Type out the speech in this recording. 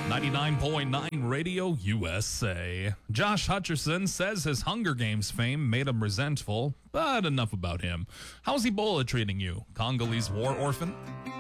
99.9 Radio USA. Josh Hutcherson says his Hunger Games fame made him resentful, but enough about him. How's Ebola treating you, Congolese war orphan?